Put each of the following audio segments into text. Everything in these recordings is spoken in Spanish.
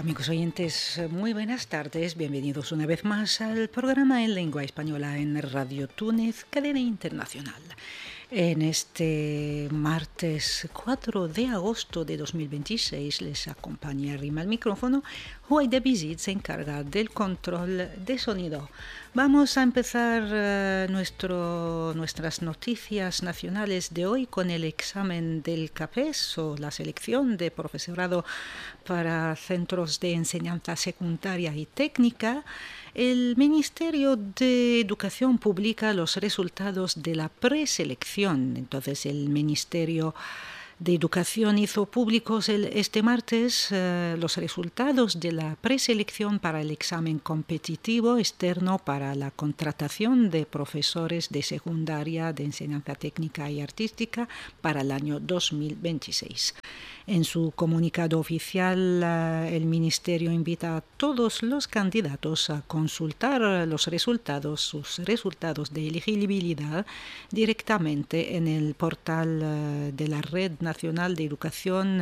Amigos oyentes, muy buenas tardes. Bienvenidos una vez más al programa en lengua española en Radio Túnez, cadena internacional. En este martes 4 de agosto de 2026 les acompaña Rima al micrófono. Juan de Bizit se encarga del control de sonido. Vamos a empezar nuestras noticias nacionales de hoy con el examen del CAPES o la selección de profesorado para centros de enseñanza secundaria y técnica. El Ministerio de Educación publica los resultados de la preselección. Entonces, el Ministerio de Educación hizo públicos este martes los resultados de la preselección para el examen competitivo externo para la contratación de profesores de secundaria de enseñanza técnica y artística para el año 2026. En su comunicado oficial, el Ministerio invita a todos los candidatos a consultar sus resultados de elegibilidad directamente en el portal de la Red Nacional de Educación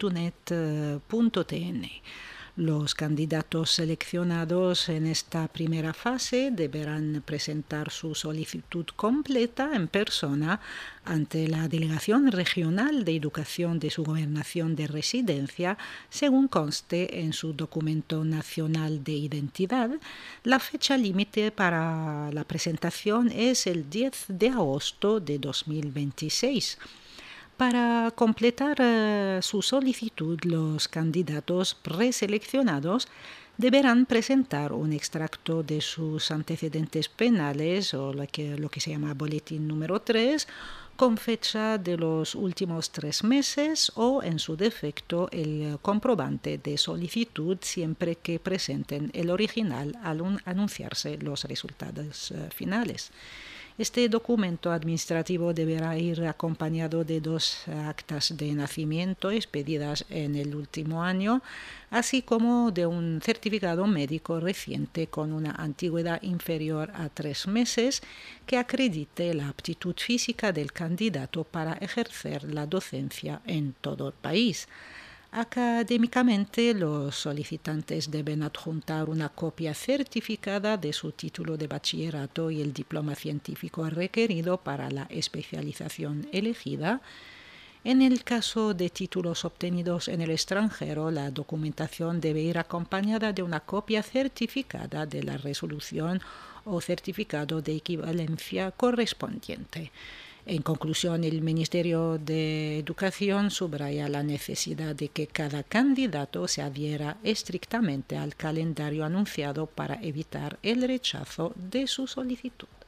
edunet.tn. Los candidatos seleccionados en esta primera fase deberán presentar su solicitud completa en persona ante la Delegación Regional de Educación de su gobernación de residencia, según conste en su documento nacional de identidad. La fecha límite para la presentación es el 10 de agosto de 2026. Para completar su solicitud, los candidatos preseleccionados deberán presentar un extracto de sus antecedentes penales o lo que se llama boletín número 3 con fecha de los últimos 3 meses o, en su defecto, el comprobante de solicitud siempre que presenten el original al anunciarse los resultados finales. Este documento administrativo deberá ir acompañado de 2 actas de nacimiento expedidas en el último año, así como de un certificado médico reciente con una antigüedad inferior a 3 meses que acredite la aptitud física del candidato para ejercer la docencia en todo el país. Académicamente, los solicitantes deben adjuntar una copia certificada de su título de bachillerato y el diploma científico requerido para la especialización elegida. En el caso de títulos obtenidos en el extranjero, la documentación debe ir acompañada de una copia certificada de la resolución o certificado de equivalencia correspondiente. En conclusión, el Ministerio de Educación subraya la necesidad de que cada candidato se adhiera estrictamente al calendario anunciado para evitar el rechazo de su solicitud.